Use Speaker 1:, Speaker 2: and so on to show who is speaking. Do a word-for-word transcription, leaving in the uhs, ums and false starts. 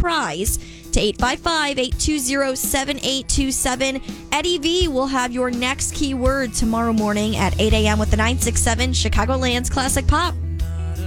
Speaker 1: prize to eight five five, eight two zero, seven eight two seven. Eddie V will have your next keyword tomorrow morning at eight a.m. with the nine six seven Chicagoland's Classic Pop.